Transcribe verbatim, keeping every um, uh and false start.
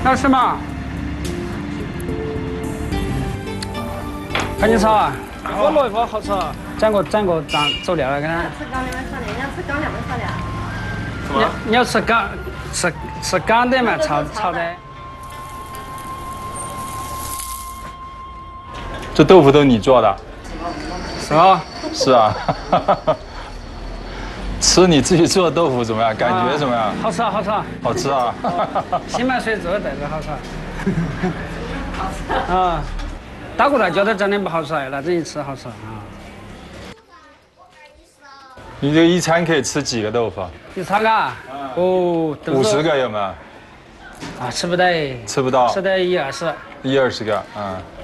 要吃吗？赶紧炒啊！我萝卜好炒，整个整个当走料了，给他。 吃干的吗？炒的，你要吃干的吗？炒的。 什么？你要吃干吃吃干的嘛？炒炒的。 这豆腐都你做的？ 是啊。 是啊。吃你自己做的豆腐怎么样？感觉怎么样？ 好吃啊，好吃啊。 好吃啊。 新买水做的豆腐好吃。好吃。啊。打过来觉得真的不好吃，那这一吃好吃啊！ 你这一餐可以吃几个豆腐？ 一餐啊？哦， 五十个有没有？ 啊，吃不得。 吃不到。 吃得一二十。 一二十个，嗯。